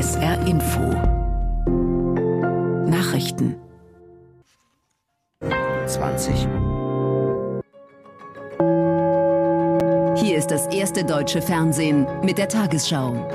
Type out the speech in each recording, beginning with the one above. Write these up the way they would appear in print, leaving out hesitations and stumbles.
SR Info. Nachrichten. 20. Hier ist das erste deutsche Fernsehen mit der Tagesschau.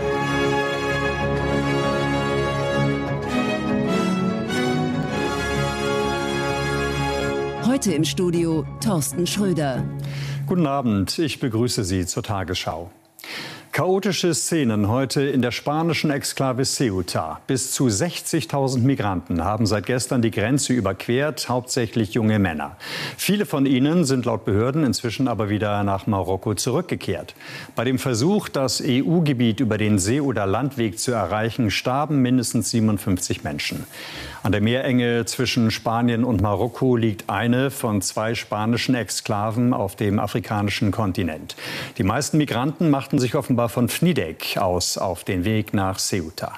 Heute im Studio Thorsten Schröder. Guten Abend, ich begrüße Sie zur Tagesschau. Chaotische Szenen heute in der spanischen Exklave Ceuta. Bis zu 60.000 Migranten haben seit gestern die Grenze überquert, hauptsächlich junge Männer. Viele von ihnen sind laut Behörden inzwischen aber wieder nach Marokko zurückgekehrt. Bei dem Versuch, das EU-Gebiet über den See- oder Landweg zu erreichen, starben mindestens 57 Menschen. An der Meerenge zwischen Spanien und Marokko liegt eine von 2 spanischen Exklaven auf dem afrikanischen Kontinent. Die meisten Migranten machten sich offenbar von Fnideq aus auf den Weg nach Ceuta.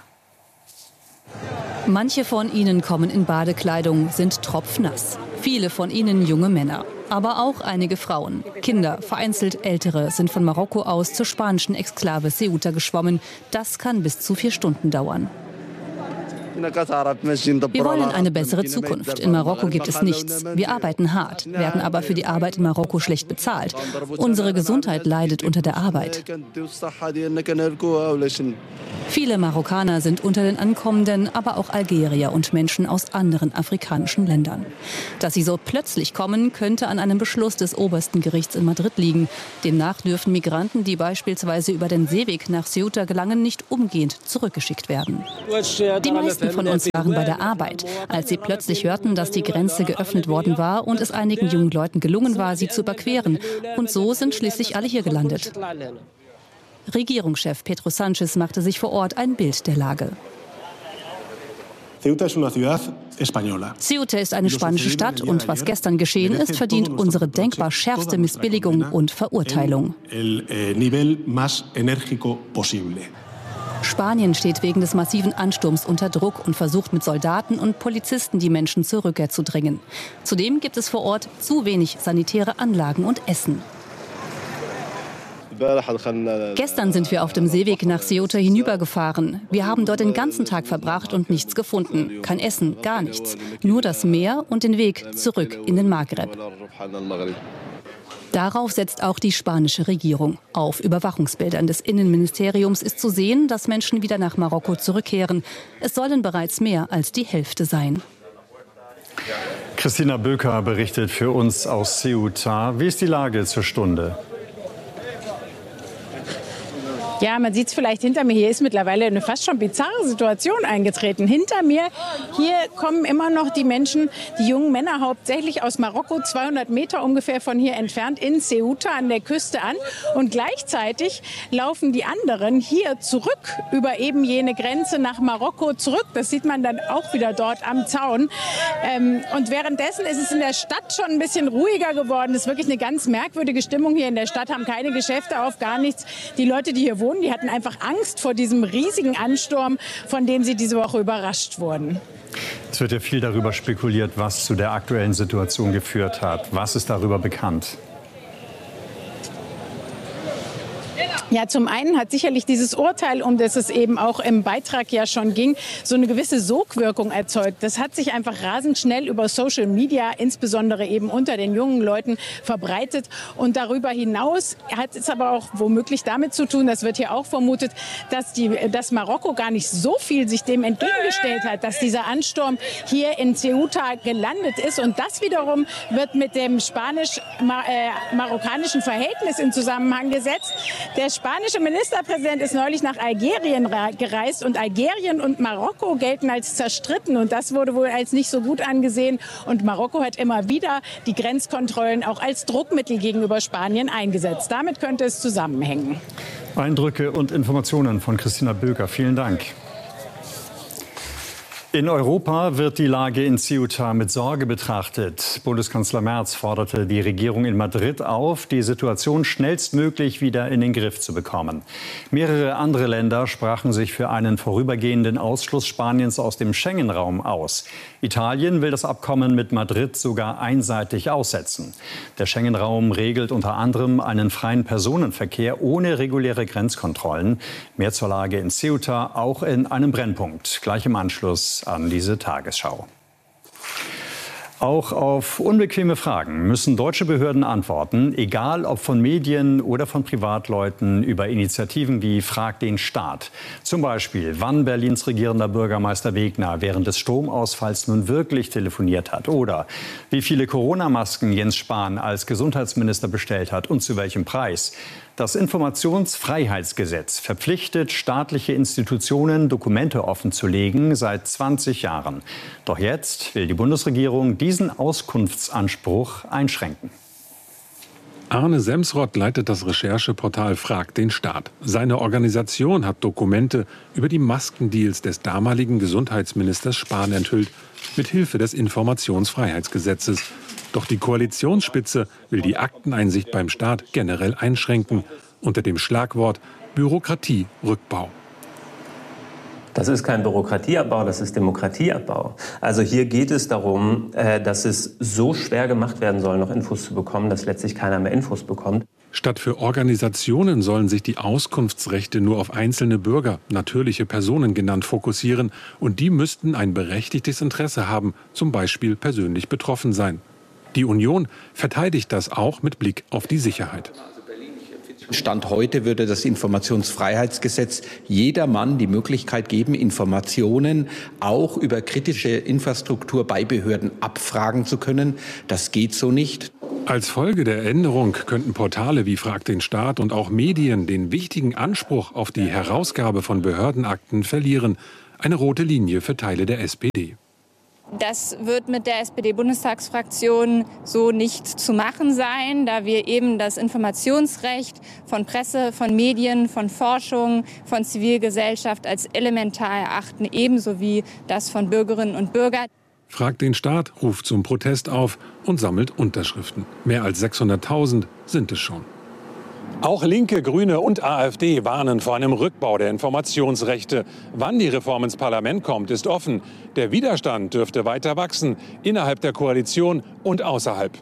Manche von ihnen kommen in Badekleidung, sind tropfnass. Viele von ihnen junge Männer. Aber auch einige Frauen. Kinder, vereinzelt Ältere, sind von Marokko aus zur spanischen Exklave Ceuta geschwommen. Das kann bis zu 4 Stunden dauern. Wir wollen eine bessere Zukunft. In Marokko gibt es nichts. Wir arbeiten hart, werden aber für die Arbeit in Marokko schlecht bezahlt. Unsere Gesundheit leidet unter der Arbeit. Viele Marokkaner sind unter den Ankommenden, aber auch Algerier und Menschen aus anderen afrikanischen Ländern. Dass sie so plötzlich kommen, könnte an einem Beschluss des obersten Gerichts in Madrid liegen. Demnach dürfen Migranten, die beispielsweise über den Seeweg nach Ceuta gelangen, nicht umgehend zurückgeschickt werden. Die meisten von uns waren bei der Arbeit, als sie plötzlich hörten, dass die Grenze geöffnet worden war und es einigen jungen Leuten gelungen war, sie zu überqueren. Und so sind schließlich alle hier gelandet. Regierungschef Pedro Sánchez machte sich vor Ort ein Bild der Lage. Ceuta ist eine spanische Stadt und was gestern geschehen ist, verdient unsere denkbar schärfste Missbilligung und Verurteilung. Spanien steht wegen des massiven Ansturms unter Druck und versucht mit Soldaten und Polizisten die Menschen zur Rückkehr zu drängen. Zudem gibt es vor Ort zu wenig sanitäre Anlagen und Essen. Gestern sind wir auf dem Seeweg nach Ceuta hinübergefahren. Wir haben dort den ganzen Tag verbracht und nichts gefunden. Kein Essen, gar nichts. Nur das Meer und den Weg zurück in den Maghreb. Darauf setzt auch die spanische Regierung. Auf Überwachungsbildern des Innenministeriums ist zu sehen, dass Menschen wieder nach Marokko zurückkehren. Es sollen bereits mehr als die Hälfte sein. Christina Böker berichtet für uns aus Ceuta. Wie ist die Lage zur Stunde? Ja, man sieht es vielleicht hinter mir. Hier ist mittlerweile eine fast schon bizarre Situation eingetreten. Hinter mir, hier kommen immer noch die Menschen, die jungen Männer hauptsächlich aus Marokko, 200 Meter ungefähr von hier entfernt in Ceuta an der Küste an. Und gleichzeitig laufen die anderen hier zurück über eben jene Grenze nach Marokko zurück. Das sieht man dann auch wieder dort am Zaun. Und währenddessen ist es in der Stadt schon ein bisschen ruhiger geworden. Es ist wirklich eine ganz merkwürdige Stimmung hier in der Stadt, haben keine Geschäfte auf, gar nichts. Die Leute, die hier wohnen, die hatten einfach Angst vor diesem riesigen Ansturm, von dem sie diese Woche überrascht wurden. Es wird ja viel darüber spekuliert, was zu der aktuellen Situation geführt hat. Was ist darüber bekannt? Ja, zum einen hat sicherlich dieses Urteil, um das es eben auch im Beitrag ja schon ging, so eine gewisse Sogwirkung erzeugt. Das hat sich einfach rasend schnell über Social Media, insbesondere eben unter den jungen Leuten, verbreitet. Und darüber hinaus hat es aber auch womöglich damit zu tun, das wird hier auch vermutet, dass Marokko gar nicht so viel sich dem entgegengestellt hat, dass dieser Ansturm hier in Ceuta gelandet ist. Und das wiederum wird mit dem spanisch-marokkanischen Verhältnis in Zusammenhang gesetzt. Der spanische Ministerpräsident ist neulich nach Algerien gereist und Algerien und Marokko gelten als zerstritten und das wurde wohl als nicht so gut angesehen und Marokko hat immer wieder die Grenzkontrollen auch als Druckmittel gegenüber Spanien eingesetzt. Damit könnte es zusammenhängen. Eindrücke und Informationen von Christina Böker. Vielen Dank. In Europa wird die Lage in Ceuta mit Sorge betrachtet. Bundeskanzler Merz forderte die Regierung in Madrid auf, die Situation schnellstmöglich wieder in den Griff zu bekommen. Mehrere andere Länder sprachen sich für einen vorübergehenden Ausschluss Spaniens aus dem Schengen-Raum aus. Italien will das Abkommen mit Madrid sogar einseitig aussetzen. Der Schengen-Raum regelt unter anderem einen freien Personenverkehr ohne reguläre Grenzkontrollen. Mehr zur Lage in Ceuta, auch in einem Brennpunkt, gleich im Anschluss an diese Tagesschau. Auch auf unbequeme Fragen müssen deutsche Behörden antworten, egal ob von Medien oder von Privatleuten, über Initiativen wie Frag den Staat. Zum Beispiel, wann Berlins regierender Bürgermeister Wegner während des Stromausfalls nun wirklich telefoniert hat oder wie viele Corona-Masken Jens Spahn als Gesundheitsminister bestellt hat und zu welchem Preis. Das Informationsfreiheitsgesetz verpflichtet staatliche Institutionen, Dokumente offenzulegen, seit 20 Jahren. Doch jetzt will die Bundesregierung diesen Auskunftsanspruch einschränken. Arne Semsrott leitet das Rechercheportal Frag den Staat. Seine Organisation hat Dokumente über die Maskendeals des damaligen Gesundheitsministers Spahn enthüllt, mit Hilfe des Informationsfreiheitsgesetzes. Doch die Koalitionsspitze will die Akteneinsicht beim Staat generell einschränken, unter dem Schlagwort Bürokratierückbau. Das ist kein Bürokratieabbau, das ist Demokratieabbau. Also hier geht es darum, dass es so schwer gemacht werden soll, noch Infos zu bekommen, dass letztlich keiner mehr Infos bekommt. Statt für Organisationen sollen sich die Auskunftsrechte nur auf einzelne Bürger, natürliche Personen genannt, fokussieren. Und die müssten ein berechtigtes Interesse haben, zum Beispiel persönlich betroffen sein. Die Union verteidigt das auch mit Blick auf die Sicherheit. Stand heute würde das Informationsfreiheitsgesetz jedermann die Möglichkeit geben, Informationen auch über kritische Infrastruktur bei Behörden abfragen zu können. Das geht so nicht. Als Folge der Änderung könnten Portale wie Frag den Staat und auch Medien den wichtigen Anspruch auf die Herausgabe von Behördenakten verlieren. Eine rote Linie für Teile der SPD. Das wird mit der SPD-Bundestagsfraktion so nicht zu machen sein, da wir eben das Informationsrecht von Presse, von Medien, von Forschung, von Zivilgesellschaft als elementar erachten, ebenso wie das von Bürgerinnen und Bürgern. Frag den Staat ruft zum Protest auf und sammelt Unterschriften. Mehr als 600.000 sind es schon. Auch Linke, Grüne und AfD warnen vor einem Rückbau der Informationsrechte. Wann die Reform ins Parlament kommt, ist offen. Der Widerstand dürfte weiter wachsen, innerhalb der Koalition und außerhalb.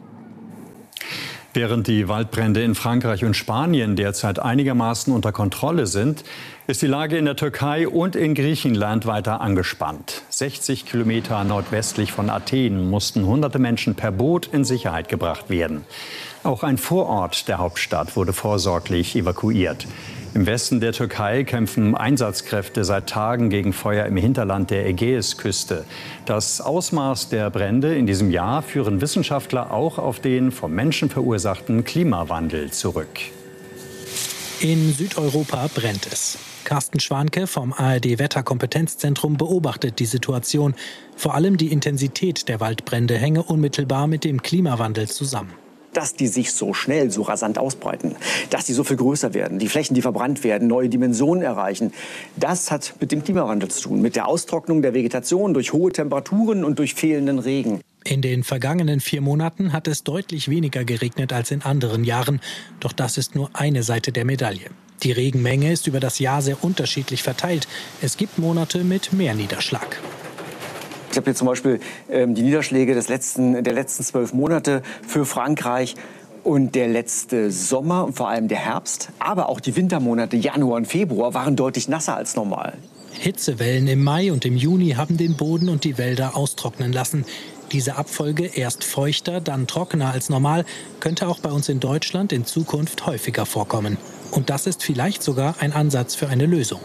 Während die Waldbrände in Frankreich und Spanien derzeit einigermaßen unter Kontrolle sind, ist die Lage in der Türkei und in Griechenland weiter angespannt. 60 Kilometer nordwestlich von Athen mussten hunderte Menschen per Boot in Sicherheit gebracht werden. Auch ein Vorort der Hauptstadt wurde vorsorglich evakuiert. Im Westen der Türkei kämpfen Einsatzkräfte seit Tagen gegen Feuer im Hinterland der Ägäisküste. Das Ausmaß der Brände in diesem Jahr führen Wissenschaftler auch auf den vom Menschen verursachten Klimawandel zurück. In Südeuropa brennt es. Carsten Schwanke vom ARD-Wetterkompetenzzentrum beobachtet die Situation. Vor allem die Intensität der Waldbrände hänge unmittelbar mit dem Klimawandel zusammen. Dass die sich so schnell, so rasant ausbreiten, dass die so viel größer werden, die Flächen, die verbrannt werden, neue Dimensionen erreichen, das hat mit dem Klimawandel zu tun, mit der Austrocknung der Vegetation durch hohe Temperaturen und durch fehlenden Regen. In den vergangenen 4 Monaten hat es deutlich weniger geregnet als in anderen Jahren. Doch das ist nur eine Seite der Medaille. Die Regenmenge ist über das Jahr sehr unterschiedlich verteilt. Es gibt Monate mit mehr Niederschlag. Ich habe hier zum Beispiel die Niederschläge der letzten 12 Monate für Frankreich. Und der letzte Sommer und vor allem der Herbst, aber auch die Wintermonate Januar und Februar waren deutlich nasser als normal. Hitzewellen im Mai und im Juni haben den Boden und die Wälder austrocknen lassen. Diese Abfolge, erst feuchter, dann trockener als normal, könnte auch bei uns in Deutschland in Zukunft häufiger vorkommen. Und das ist vielleicht sogar ein Ansatz für eine Lösung.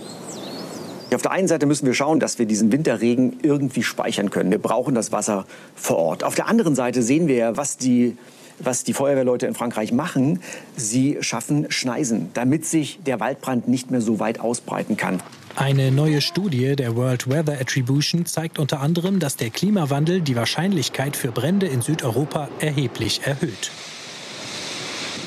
Auf der einen Seite müssen wir schauen, dass wir diesen Winterregen irgendwie speichern können. Wir brauchen das Wasser vor Ort. Auf der anderen Seite sehen wir ja, was die Feuerwehrleute in Frankreich machen. Sie schaffen Schneisen, damit sich der Waldbrand nicht mehr so weit ausbreiten kann. Eine neue Studie der World Weather Attribution zeigt unter anderem, dass der Klimawandel die Wahrscheinlichkeit für Brände in Südeuropa erheblich erhöht.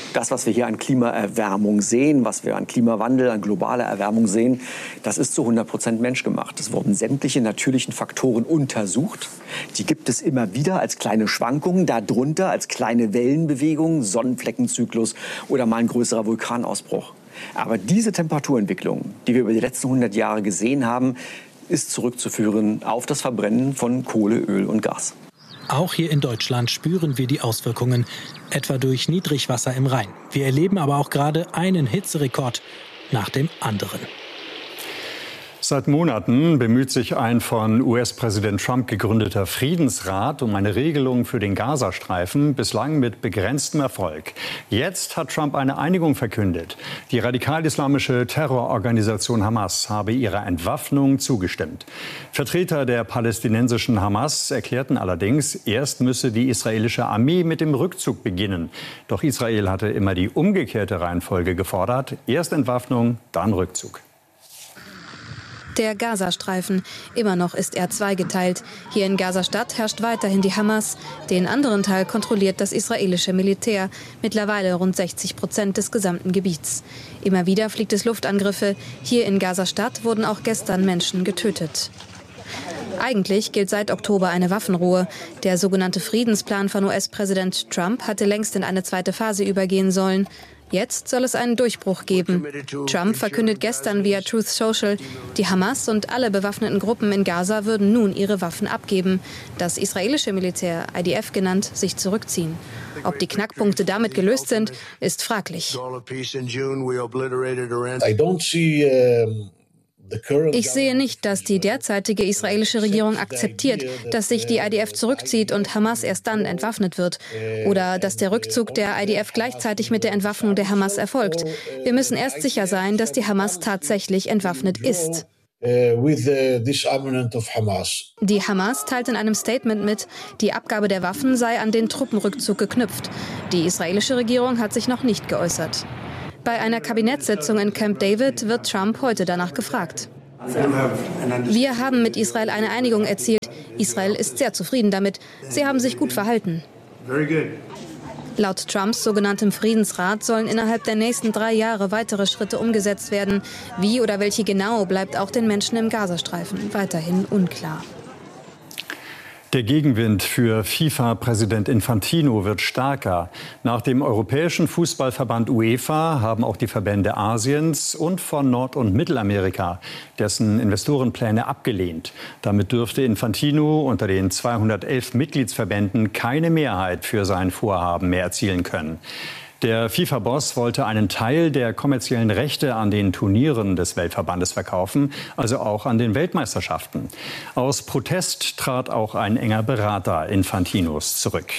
Das, was wir hier an Klimaerwärmung sehen, was wir an Klimawandel, an globaler Erwärmung sehen, das ist zu 100% menschgemacht. Es wurden sämtliche natürlichen Faktoren untersucht. Die gibt es immer wieder als kleine Schwankungen, darunter als kleine Wellenbewegungen, Sonnenfleckenzyklus oder mal ein größerer Vulkanausbruch. Aber diese Temperaturentwicklung, die wir über die letzten 100 Jahre gesehen haben, ist zurückzuführen auf das Verbrennen von Kohle, Öl und Gas. Auch hier in Deutschland spüren wir die Auswirkungen, etwa durch Niedrigwasser im Rhein. Wir erleben aber auch gerade einen Hitzerekord nach dem anderen. Seit Monaten bemüht sich ein von US-Präsident Trump gegründeter Friedensrat um eine Regelung für den Gazastreifen, bislang mit begrenztem Erfolg. Jetzt hat Trump eine Einigung verkündet. Die radikal-islamische Terrororganisation Hamas habe ihrer Entwaffnung zugestimmt. Vertreter der palästinensischen Hamas erklärten allerdings, erst müsse die israelische Armee mit dem Rückzug beginnen. Doch Israel hatte immer die umgekehrte Reihenfolge gefordert. Erst Entwaffnung, dann Rückzug. Der Gazastreifen. Immer noch ist er zweigeteilt. Hier in Gaza-Stadt herrscht weiterhin die Hamas. Den anderen Teil kontrolliert das israelische Militär. Mittlerweile rund 60% des gesamten Gebiets. Immer wieder fliegt es Luftangriffe. Hier in Gaza-Stadt wurden auch gestern Menschen getötet. Eigentlich gilt seit Oktober eine Waffenruhe. Der sogenannte Friedensplan von US-Präsident Trump hatte längst in eine zweite Phase übergehen sollen. Jetzt soll es einen Durchbruch geben. Trump verkündet gestern via Truth Social, die Hamas und alle bewaffneten Gruppen in Gaza würden nun ihre Waffen abgeben. Das israelische Militär, IDF genannt, sich zurückziehen. Ob die Knackpunkte damit gelöst sind, ist fraglich. Ich sehe nicht, dass die derzeitige israelische Regierung akzeptiert, dass sich die IDF zurückzieht und Hamas erst dann entwaffnet wird. Oder dass der Rückzug der IDF gleichzeitig mit der Entwaffnung der Hamas erfolgt. Wir müssen erst sicher sein, dass die Hamas tatsächlich entwaffnet ist. Die Hamas teilt in einem Statement mit, die Abgabe der Waffen sei an den Truppenrückzug geknüpft. Die israelische Regierung hat sich noch nicht geäußert. Bei einer Kabinettssitzung in Camp David wird Trump heute danach gefragt. Wir haben mit Israel eine Einigung erzielt. Israel ist sehr zufrieden damit. Sie haben sich gut verhalten. Laut Trumps sogenanntem Friedensrat sollen innerhalb der nächsten 3 Jahre weitere Schritte umgesetzt werden. Wie oder welche genau, bleibt auch den Menschen im Gazastreifen weiterhin unklar. Der Gegenwind für FIFA-Präsident Infantino wird stärker. Nach dem Europäischen Fußballverband UEFA haben auch die Verbände Asiens und von Nord- und Mittelamerika dessen Investorenpläne abgelehnt. Damit dürfte Infantino unter den 211 Mitgliedsverbänden keine Mehrheit für sein Vorhaben mehr erzielen können. Der FIFA-Boss wollte einen Teil der kommerziellen Rechte an den Turnieren des Weltverbandes verkaufen, also auch an den Weltmeisterschaften. Aus Protest trat auch ein enger Berater Infantinos zurück.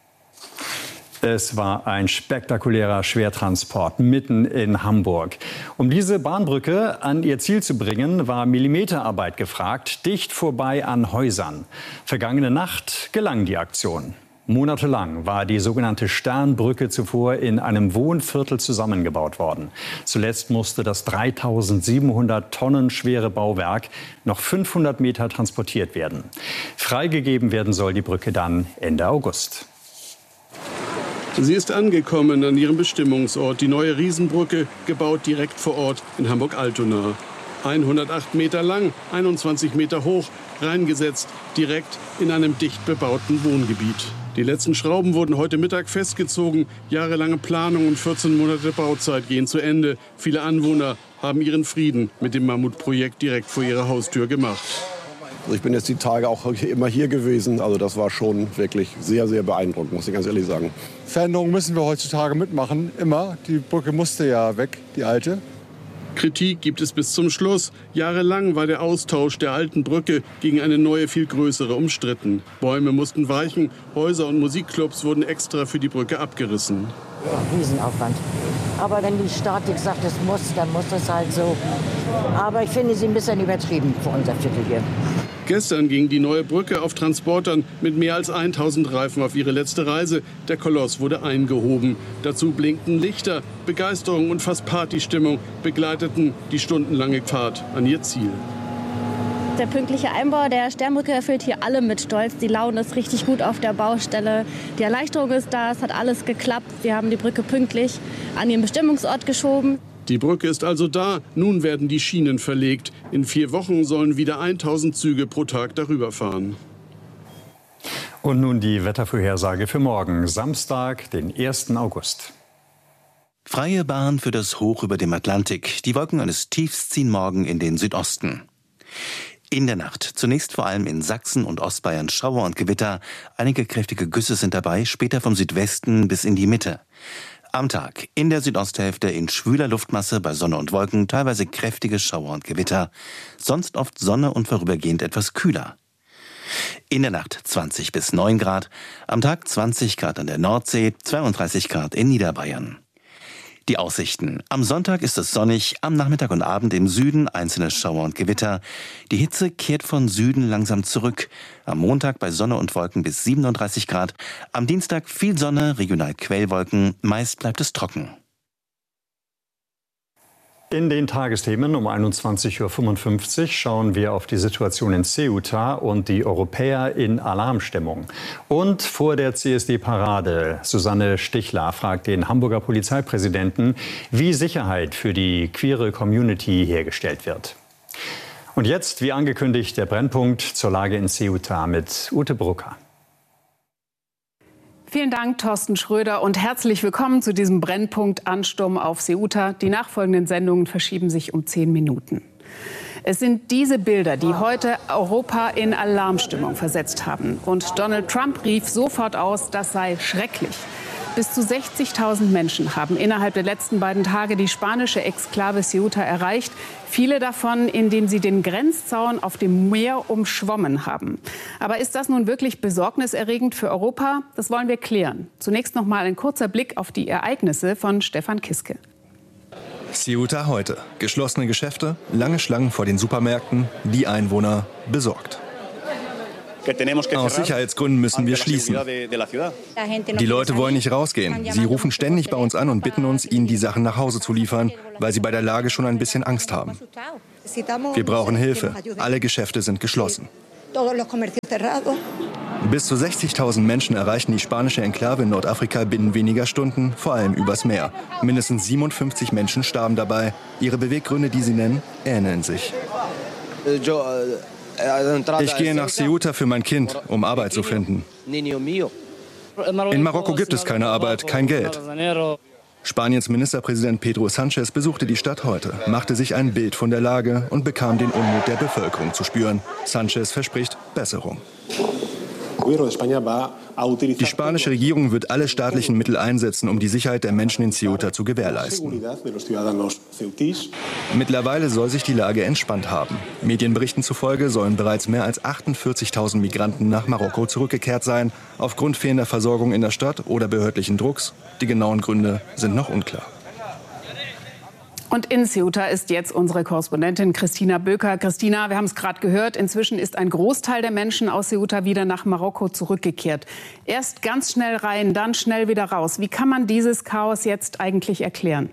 Es war ein spektakulärer Schwertransport mitten in Hamburg. Um diese Bahnbrücke an ihr Ziel zu bringen, war Millimeterarbeit gefragt, dicht vorbei an Häusern. Vergangene Nacht gelang die Aktion. Monatelang war die sogenannte Sternbrücke zuvor in einem Wohnviertel zusammengebaut worden. Zuletzt musste das 3.700 Tonnen schwere Bauwerk noch 500 Meter transportiert werden. Freigegeben werden soll die Brücke dann Ende August. Sie ist angekommen an ihrem Bestimmungsort, die neue Riesenbrücke, gebaut direkt vor Ort in Hamburg-Altona. 108 Meter lang, 21 Meter hoch, reingesetzt, direkt in einem dicht bebauten Wohngebiet. Die letzten Schrauben wurden heute Mittag festgezogen. Jahrelange Planung und 14 Monate Bauzeit gehen zu Ende. Viele Anwohner haben ihren Frieden mit dem Mammutprojekt direkt vor ihrer Haustür gemacht. Also ich bin jetzt die Tage auch immer hier gewesen. Also das war schon wirklich sehr, sehr beeindruckend, muss ich ganz ehrlich sagen. Veränderungen müssen wir heutzutage mitmachen, immer. Die Brücke musste ja weg, die alte. Kritik gibt es bis zum Schluss. Jahrelang war der Austausch der alten Brücke gegen eine neue, viel größere umstritten. Bäume mussten weichen, Häuser und Musikclubs wurden extra für die Brücke abgerissen. Ja, Riesenaufwand. Aber wenn die Statik sagt, es muss, dann muss es halt so. Aber ich finde sie ein bisschen übertrieben für unser Viertel hier. Gestern ging die neue Brücke auf Transportern mit mehr als 1000 Reifen auf ihre letzte Reise. Der Koloss wurde eingehoben. Dazu blinkten Lichter. Begeisterung und fast Partystimmung begleiteten die stundenlange Fahrt an ihr Ziel. Der pünktliche Einbau der Sternbrücke erfüllt hier alle mit Stolz. Die Laune ist richtig gut auf der Baustelle. Die Erleichterung ist da, es hat alles geklappt. Wir haben die Brücke pünktlich an ihren Bestimmungsort geschoben. Die Brücke ist also da. Nun werden die Schienen verlegt. In 4 Wochen sollen wieder 1000 Züge pro Tag darüber fahren. Und nun die Wettervorhersage für morgen, Samstag, den 1. August. Freie Bahn für das Hoch über dem Atlantik. Die Wolken eines Tiefs ziehen morgen in den Südosten. In der Nacht zunächst vor allem in Sachsen und Ostbayern Schauer und Gewitter. Einige kräftige Güsse sind dabei, später vom Südwesten bis in die Mitte. Am Tag in der Südosthälfte in schwüler Luftmasse bei Sonne und Wolken teilweise kräftige Schauer und Gewitter. Sonst oft Sonne und vorübergehend etwas kühler. In der Nacht 20 bis 9 Grad, am Tag 20 Grad an der Nordsee, 32 Grad in Niederbayern. Die Aussichten. Am Sonntag ist es sonnig, am Nachmittag und Abend im Süden einzelne Schauer und Gewitter. Die Hitze kehrt von Süden langsam zurück. Am Montag bei Sonne und Wolken bis 37 Grad. Am Dienstag viel Sonne, regional Quellwolken. Meist bleibt es trocken. In den Tagesthemen um 21.55 Uhr schauen wir auf die Situation in Ceuta und die Europäer in Alarmstimmung. Und vor der CSD-Parade, Susanne Stichler fragt den Hamburger Polizeipräsidenten, wie Sicherheit für die queere Community hergestellt wird. Und jetzt, wie angekündigt, der Brennpunkt zur Lage in Ceuta mit Ute Brucker. Vielen Dank, Thorsten Schröder, und herzlich willkommen zu diesem Brennpunkt Ansturm auf Ceuta. Die nachfolgenden Sendungen verschieben sich um 10 Minuten. Es sind diese Bilder, die heute Europa in Alarmstimmung versetzt haben. Und Donald Trump rief sofort aus, das sei schrecklich. Bis zu 60.000 Menschen haben innerhalb der letzten beiden Tage die spanische Exklave Ceuta erreicht. Viele davon, indem sie den Grenzzaun auf dem Meer umschwommen haben. Aber ist das nun wirklich besorgniserregend für Europa? Das wollen wir klären. Zunächst noch mal ein kurzer Blick auf die Ereignisse von Stefan Kiske. Ceuta heute. Geschlossene Geschäfte, lange Schlangen vor den Supermärkten, die Einwohner besorgt. Aus Sicherheitsgründen müssen wir schließen. Die Leute wollen nicht rausgehen. Sie rufen ständig bei uns an und bitten uns, ihnen die Sachen nach Hause zu liefern, weil sie bei der Lage schon ein bisschen Angst haben. Wir brauchen Hilfe. Alle Geschäfte sind geschlossen. Bis zu 60.000 Menschen erreichen die spanische Enklave in Nordafrika binnen weniger Stunden, vor allem übers Meer. Mindestens 57 Menschen starben dabei. Ihre Beweggründe, die sie nennen, ähneln sich. Ich gehe nach Ceuta für mein Kind, um Arbeit zu finden. In Marokko gibt es keine Arbeit, kein Geld. Spaniens Ministerpräsident Pedro Sánchez besuchte die Stadt heute, machte sich ein Bild von der Lage und bekam den Unmut der Bevölkerung zu spüren. Sánchez verspricht Besserung. Die spanische Regierung wird alle staatlichen Mittel einsetzen, um die Sicherheit der Menschen in Ceuta zu gewährleisten. Mittlerweile soll sich die Lage entspannt haben. Medienberichten zufolge sollen bereits mehr als 48.000 Migranten nach Marokko zurückgekehrt sein, aufgrund fehlender Versorgung in der Stadt oder behördlichen Drucks. Die genauen Gründe sind noch unklar. Und in Ceuta ist jetzt unsere Korrespondentin Christina Böker. Christina, wir haben es gerade gehört, inzwischen ist ein Großteil der Menschen aus Ceuta wieder nach Marokko zurückgekehrt. Erst ganz schnell rein, dann schnell wieder raus. Wie kann man dieses Chaos jetzt eigentlich erklären?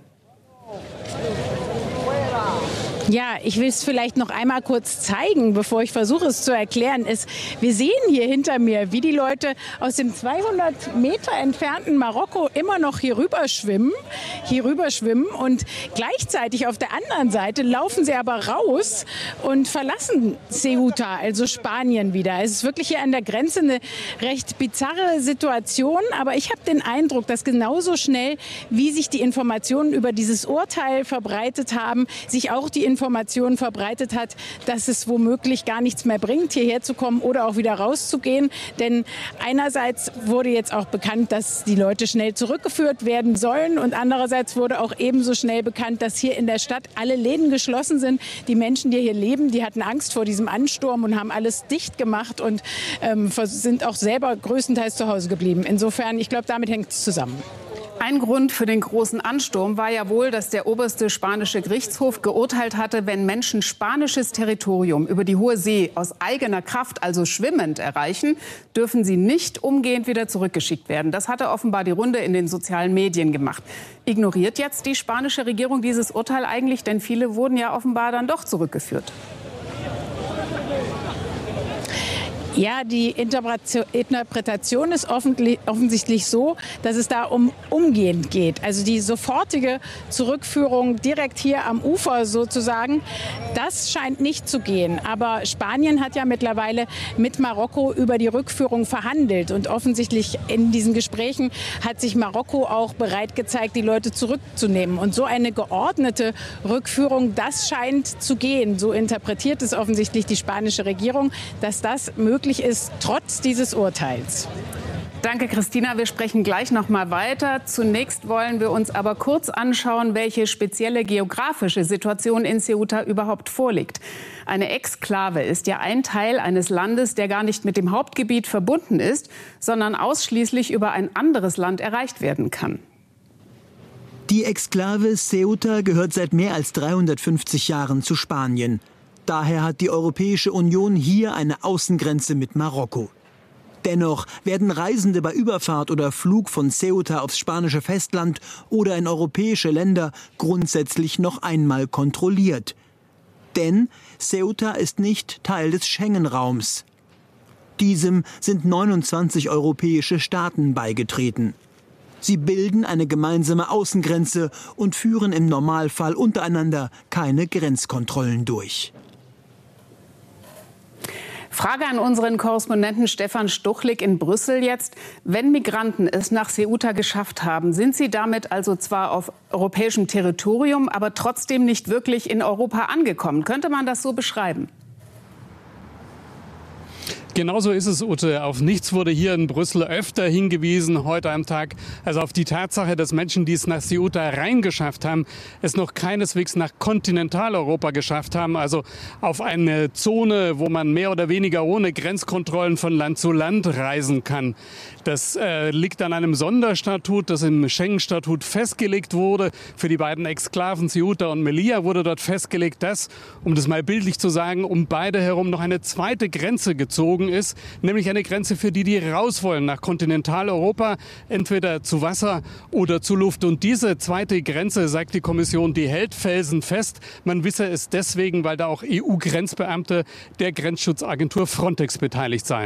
Ja, ich will es vielleicht noch einmal kurz zeigen, bevor ich versuche es zu erklären. Wir sehen hier hinter mir, wie die Leute aus dem 200 Meter entfernten Marokko immer noch hier rüber schwimmen und gleichzeitig auf der anderen Seite laufen sie aber raus und verlassen Ceuta, also Spanien wieder. Es ist wirklich hier an der Grenze eine recht bizarre Situation, aber ich habe den Eindruck, dass genauso schnell, wie sich die Informationen über dieses Urteil verbreitet haben, sich auch die Informationen verbreitet hat, dass es womöglich gar nichts mehr bringt, hierher zu kommen oder auch wieder rauszugehen. Denn einerseits wurde jetzt auch bekannt, dass die Leute schnell zurückgeführt werden sollen und andererseits wurde auch ebenso schnell bekannt, dass hier in der Stadt alle Läden geschlossen sind. Die Menschen, die hier leben, die hatten Angst vor diesem Ansturm und haben alles dicht gemacht und sind auch selber größtenteils zu Hause geblieben. Insofern, ich glaube, damit hängt es zusammen. Ein Grund für den großen Ansturm war ja wohl, dass der oberste spanische Gerichtshof geurteilt hatte, wenn Menschen spanisches Territorium über die Hohe See aus eigener Kraft, also schwimmend, erreichen, dürfen sie nicht umgehend wieder zurückgeschickt werden. Das hatte offenbar die Runde in den sozialen Medien gemacht. Ignoriert jetzt die spanische Regierung dieses Urteil eigentlich? Denn viele wurden ja offenbar dann doch zurückgeführt. Ja, die Interpretation ist offensichtlich so, dass es da um umgehend geht. Also die sofortige Zurückführung direkt hier am Ufer sozusagen, das scheint nicht zu gehen. Aber Spanien hat ja mittlerweile mit Marokko über die Rückführung verhandelt. Und offensichtlich in diesen Gesprächen hat sich Marokko auch bereit gezeigt, die Leute zurückzunehmen. Und so eine geordnete Rückführung, das scheint zu gehen. So interpretiert es offensichtlich die spanische Regierung, dass das möglich ist, trotz dieses Urteils. Danke, Christina. Wir sprechen gleich noch mal weiter. Zunächst wollen wir uns aber kurz anschauen, welche spezielle geografische Situation in Ceuta überhaupt vorliegt. Eine Exklave ist ja ein Teil eines Landes, der gar nicht mit dem Hauptgebiet verbunden ist, sondern ausschließlich über ein anderes Land erreicht werden kann. Die Exklave Ceuta gehört seit mehr als 350 Jahren zu Spanien. Daher hat die Europäische Union hier eine Außengrenze mit Marokko. Dennoch werden Reisende bei Überfahrt oder Flug von Ceuta aufs spanische Festland oder in europäische Länder grundsätzlich noch einmal kontrolliert. Denn Ceuta ist nicht Teil des Schengen-Raums. Diesem sind 29 europäische Staaten beigetreten. Sie bilden eine gemeinsame Außengrenze und führen im Normalfall untereinander keine Grenzkontrollen durch. Frage an unseren Korrespondenten Stefan Stuchlik in Brüssel jetzt. Wenn Migranten es nach Ceuta geschafft haben, sind sie damit also zwar auf europäischem Territorium, aber trotzdem nicht wirklich in Europa angekommen. Könnte man das so beschreiben? Genauso ist es, Ute. Auf nichts wurde hier in Brüssel öfter hingewiesen heute am Tag. Also auf die Tatsache, dass Menschen, die es nach Ceuta reingeschafft haben, es noch keineswegs nach Kontinentaleuropa geschafft haben. Also auf eine Zone, wo man mehr oder weniger ohne Grenzkontrollen von Land zu Land reisen kann. Das liegt an einem Sonderstatut, das im Schengen-Statut festgelegt wurde. Für die beiden Exklaven Ceuta und Melilla wurde dort festgelegt, dass, um das mal bildlich zu sagen, um beide herum noch eine zweite Grenze gezogen ist, nämlich eine Grenze für die, die raus wollen nach Kontinentaleuropa, entweder zu Wasser oder zu Luft. Und diese zweite Grenze, sagt die Kommission, die hält felsenfest. Man wisse es deswegen, weil da auch EU-Grenzbeamte der Grenzschutzagentur Frontex beteiligt seien.